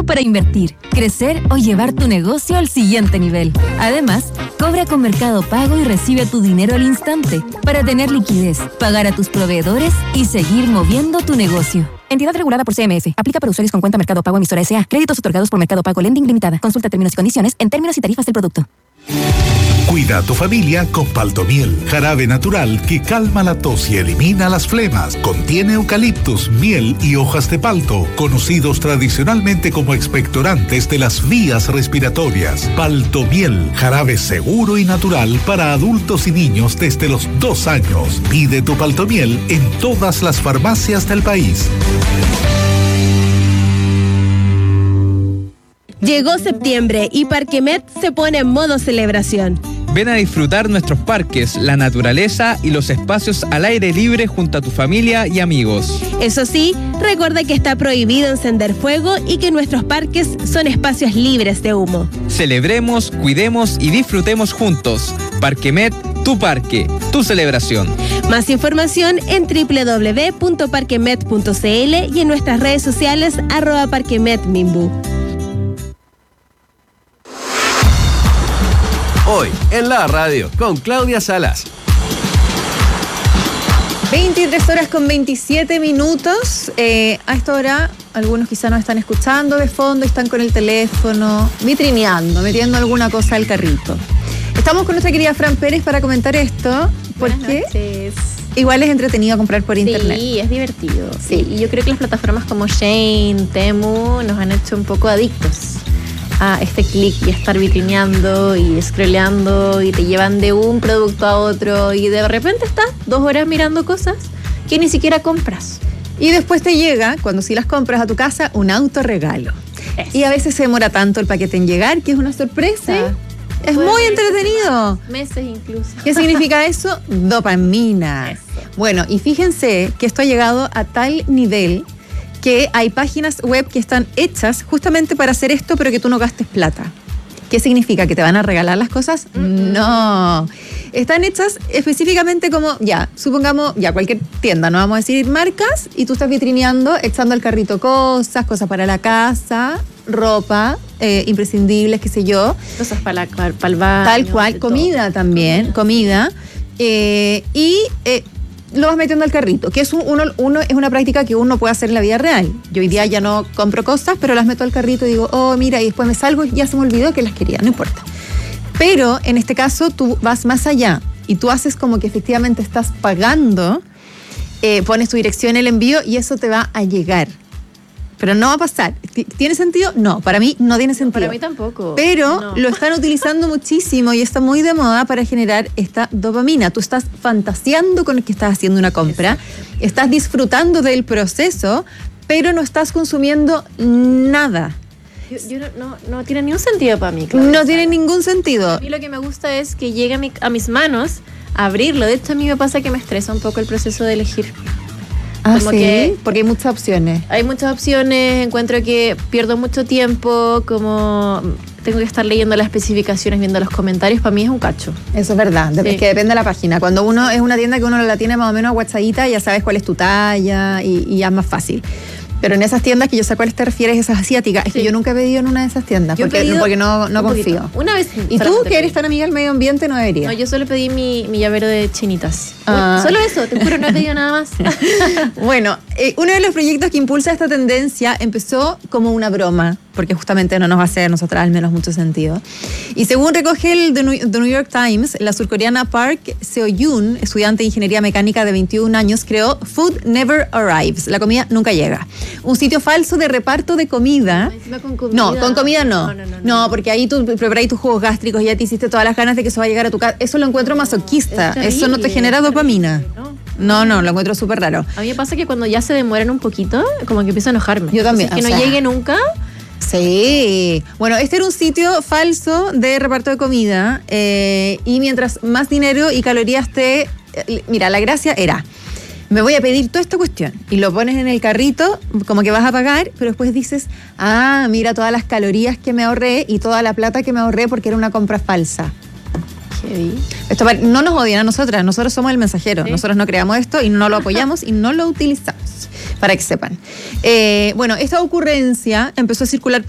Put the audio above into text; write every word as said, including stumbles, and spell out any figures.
solo para invertir, crecer o llevar tu negocio al siguiente nivel. Además, cobra con Mercado Pago y recibe tu dinero al instante para tener liquidez, pagar a tus proveedores y seguir moviendo tu negocio. Entidad regulada por C M F. Aplica para usuarios con cuenta Mercado Pago emisora S A. Créditos otorgados por Mercado Pago Lending Limitada. Consulta términos y condiciones en términos y tarifas del producto. Cuida a tu familia con Paltomiel, jarabe natural que calma la tos y elimina las flemas. Contiene eucaliptus, miel y hojas de palto, conocidos tradicionalmente como expectorantes de las vías respiratorias. Paltomiel, jarabe seguro y natural para adultos y niños desde los dos años. Pide tu Paltomiel en todas las farmacias del país. Llegó septiembre y Parquemet se pone en modo celebración. Ven a disfrutar nuestros parques, la naturaleza y los espacios al aire libre junto a tu familia y amigos. Eso sí, recuerda que está prohibido encender fuego y que nuestros parques son espacios libres de humo. Celebremos, cuidemos y disfrutemos juntos. Parquemet, tu parque, tu celebración. Más información en doble u doble u doble u punto parquemet punto c l y en nuestras redes sociales arroba parquemetminbu. Hoy en la radio con Claudia Salas. veintitrés horas con veintisiete minutos. Eh, a esta hora, algunos quizá nos están escuchando de fondo, están con el teléfono, vitrineando, metiendo alguna cosa al carrito. Estamos con nuestra querida Fran Pérez para comentar esto, porque igual es entretenido comprar por internet. Sí, es divertido. Sí. Sí. Y yo creo que las plataformas como Shein, Temu, nos han hecho un poco adictos a este clic y a estar vitrineando y scrolleando y te llevan de un producto a otro y de repente estás dos horas mirando cosas que ni siquiera compras. Y después te llega, cuando sí las compras a tu casa, un autorregalo. Eso. Y a veces se demora tanto el paquete en llegar que es una sorpresa. Sí. Es muy entretenido. Meses incluso. ¿Qué significa eso? Dopamina. Eso. Bueno, y fíjense que esto ha llegado a tal nivel que hay páginas web que están hechas justamente para hacer esto, pero que tú no gastes plata. ¿Qué significa? ¿Que te van a regalar las cosas? Mm-mm. No. Están hechas específicamente como, ya, supongamos, ya, cualquier tienda, no vamos a decir marcas, y tú estás vitrineando, echando al carrito cosas, cosas para la casa, ropa, eh, imprescindibles, qué sé yo. Cosas para, para, para el baño. Tal cual, comida todo. También, comida. Eh, y... Eh, lo vas metiendo al carrito, que es un, uno, uno es una práctica que uno puede hacer en la vida real. Yo hoy día ya no compro cosas, pero las meto al carrito y digo, oh, mira, y después me salgo y ya se me olvidó que las quería, no importa. Pero en este caso tú vas más allá y tú haces como que efectivamente estás pagando, eh, pones tu dirección en el envío y eso te va a llegar. Pero no va a pasar. ¿Tiene sentido? No, para mí no tiene sentido. No, para mí tampoco. Pero no. Lo están utilizando muchísimo y está muy de moda para generar esta dopamina. Tú estás fantaseando con el que estás haciendo una compra, exacto, estás disfrutando del proceso, pero no estás consumiendo nada. Yo, yo no, no, no tiene ningún sentido para mí, Claudia. No tiene ningún sentido. A mí lo que me gusta es que llegue a, mi, a mis manos a abrirlo. De hecho, a mí me pasa que me estresa un poco el proceso de elegir. Ah, como sí, que porque hay muchas opciones. Hay muchas opciones, encuentro que pierdo mucho tiempo, como tengo que estar leyendo las especificaciones, viendo los comentarios, para mí es un cacho. Eso es verdad, sí. Es que depende de la página. Cuando uno es una tienda que uno la tiene más o menos aguachadita, ya sabes cuál es tu talla y, y ya es más fácil. Pero en esas tiendas que yo sé a cuáles te refieres, esas asiáticas, es sí. que yo nunca he pedido en una de esas tiendas, yo porque, porque no, no confío. Una vez. ¿Y tú, que eres tan amiga del medio ambiente, no deberías? No, yo solo pedí mi, mi llavero de chinitas. Ah. Solo eso, te juro, no he pedido nada más. Bueno, eh, uno de los proyectos que impulsa esta tendencia empezó como una broma, porque justamente no nos va a hacer a nosotras al menos mucho sentido. Y según recoge el The New, The New York Times, la surcoreana Park Seo-yoon, estudiante de ingeniería mecánica de veintiún años, creó Food Never Arrives, la comida nunca llega. Un sitio falso de reparto de comida. Con comida. No, con comida no. No, no, no, no, no. porque ahí tú preparas tus jugos gástricos y ya te hiciste todas las ganas de que eso va a llegar a tu casa. Eso lo encuentro masoquista. No, eso no te genera dopamina. No. No, no, lo encuentro súper raro. A mí me pasa que cuando ya se demoran un poquito, como que empiezo a enojarme. Yo también. Entonces, que o no sea, llegue nunca. Sí. Bueno, este era un sitio falso de reparto de comida eh, y mientras más dinero y calorías te... Eh, mira, la gracia era... Me voy a pedir toda esta cuestión y lo pones en el carrito como que vas a pagar, pero después dices, ah, mira todas las calorías que me ahorré y toda la plata que me ahorré porque era una compra falsa. Heavy. Esto no nos odian a nosotras, nosotros somos el mensajero, ¿sí? Nosotros no creamos esto y no lo apoyamos y no lo utilizamos, para que sepan. Eh, bueno, esta ocurrencia empezó a circular